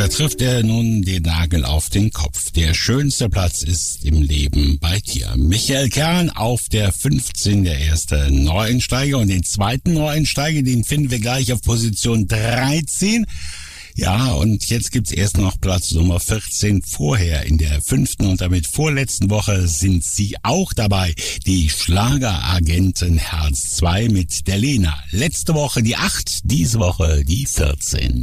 Da trifft er nun den Nagel auf den Kopf. Der schönste Platz ist im Leben bei dir. Michael Kern auf der 15, der erste Neueinsteiger. Und den zweiten Neueinsteiger, den finden wir gleich auf Position 13. Ja, und jetzt gibt's erst noch Platz Nummer 14. Vorher in der 5. und damit vorletzten Woche sind sie auch dabei. Die Schlageragenten Herz 2 mit der Lena. Letzte Woche die 8, diese Woche die 14.